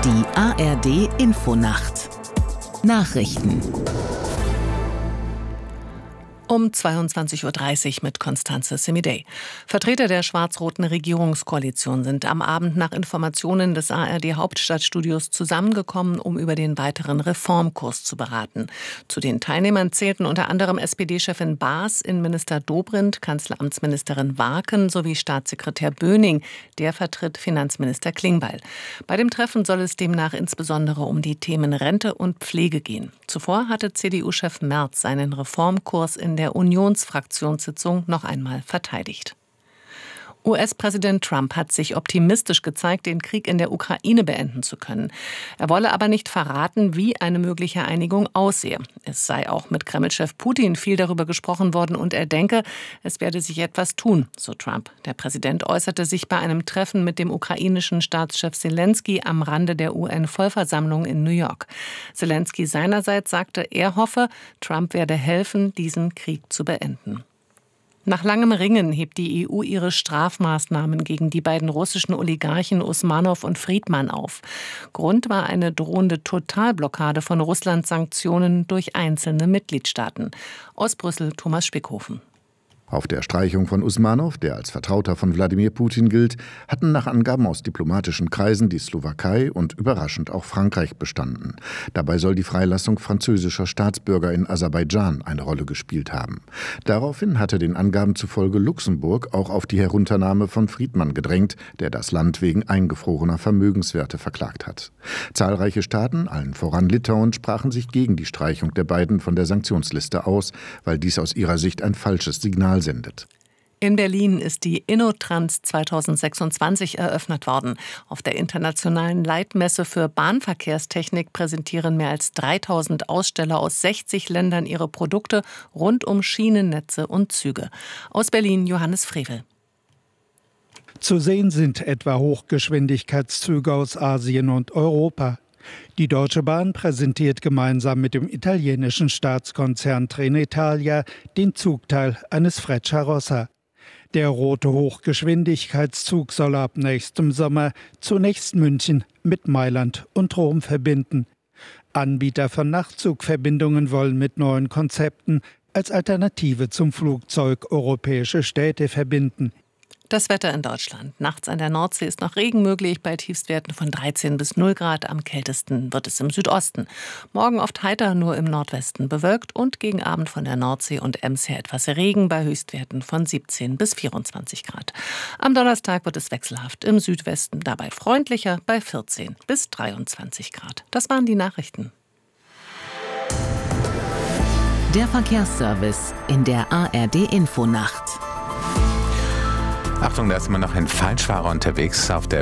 Die ARD Infonacht Nachrichten um 22:30 Uhr mit Constanze Semidey. Vertreter der schwarz-roten Regierungskoalition sind am Abend nach Informationen des ARD-Hauptstadtstudios zusammengekommen, um über den weiteren Reformkurs zu beraten. Zu den Teilnehmern zählten unter anderem SPD-Chefin Baas, Innenminister Dobrindt, Kanzleramtsministerin Warken sowie Staatssekretär Böning. Der vertritt Finanzminister Klingbeil. Bei dem Treffen soll es demnach insbesondere um die Themen Rente und Pflege gehen. Zuvor hatte CDU-Chef Merz seinen Reformkurs in der Unionsfraktionssitzung noch einmal verteidigt. US-Präsident Trump hat sich optimistisch gezeigt, den Krieg in der Ukraine beenden zu können. Er wolle aber nicht verraten, wie eine mögliche Einigung aussehe. Es sei auch mit Kreml-Chef Putin viel darüber gesprochen worden und er denke, es werde sich etwas tun, so Trump. Der Präsident äußerte sich bei einem Treffen mit dem ukrainischen Staatschef Selenskyj am Rande der UN-Vollversammlung in New York. Selenskyj seinerseits sagte, er hoffe, Trump werde helfen, diesen Krieg zu beenden. Nach langem Ringen hebt die EU ihre Strafmaßnahmen gegen die beiden russischen Oligarchen Usmanow und Friedmann auf. Grund war eine drohende Totalblockade von Russlands Sanktionen durch einzelne Mitgliedstaaten. Aus Brüssel Thomas Spickhofen. Auf der Streichung von Usmanow, der als Vertrauter von Wladimir Putin gilt, hatten nach Angaben aus diplomatischen Kreisen die Slowakei und überraschend auch Frankreich bestanden. Dabei soll die Freilassung französischer Staatsbürger in Aserbaidschan eine Rolle gespielt haben. Daraufhin hatte den Angaben zufolge Luxemburg auch auf die Herunternahme von Friedmann gedrängt, der das Land wegen eingefrorener Vermögenswerte verklagt hat. Zahlreiche Staaten, allen voran Litauen, sprachen sich gegen die Streichung der beiden von der Sanktionsliste aus, weil dies aus ihrer Sicht ein falsches Signal sendet. In Berlin ist die InnoTrans 2026 eröffnet worden. Auf der internationalen Leitmesse für Bahnverkehrstechnik präsentieren mehr als 3000 Aussteller aus 60 Ländern ihre Produkte rund um Schienennetze und Züge. Aus Berlin Johannes Frevel. Zu sehen sind etwa Hochgeschwindigkeitszüge aus Asien und Europa. Die Deutsche Bahn präsentiert gemeinsam mit dem italienischen Staatskonzern Trenitalia den Zugteil eines Frecciarossa. Der rote Hochgeschwindigkeitszug soll ab nächstem Sommer zunächst München mit Mailand und Rom verbinden. Anbieter von Nachtzugverbindungen wollen mit neuen Konzepten als Alternative zum Flugzeug europäische Städte verbinden. Das Wetter in Deutschland. Nachts an der Nordsee ist noch Regen möglich, bei Tiefstwerten von 13 bis 0 Grad. Am kältesten wird es im Südosten. Morgen oft heiter, nur im Nordwesten bewölkt und gegen Abend von der Nordsee und Ems her etwas Regen bei Höchstwerten von 17 bis 24 Grad. Am Donnerstag wird es wechselhaft, im Südwesten dabei freundlicher bei 14 bis 23 Grad. Das waren die Nachrichten. Der Verkehrsservice in der ARD Infonacht. Achtung, da ist immer noch ein Falschfahrer unterwegs auf der